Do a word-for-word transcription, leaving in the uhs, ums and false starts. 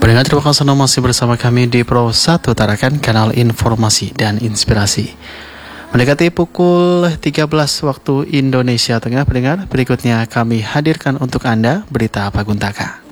Pendengar, terima kasih masih bersama kami di Pro satu Tarakan, kanal informasi dan inspirasi. Mendekati pukul tiga belas waktu Indonesia Tengah, pendengar, berikutnya kami hadirkan untuk Anda berita Paguntaka.